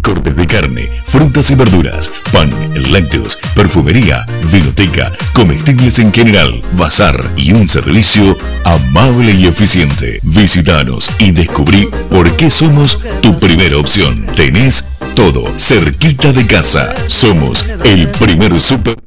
cortes de carne, frutas y verduras, pan, lácteos, perfumería, vinoteca, comestibles en general, bazar y un servicio amable y eficiente. Visítanos y descubrí por qué somos tu primera opción. Tenés todo cerquita de casa. Somos el primer super